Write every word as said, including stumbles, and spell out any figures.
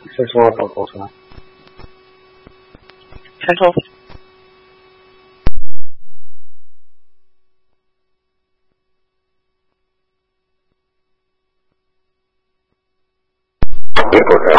先说到头是吧？ 先说。 别说这样。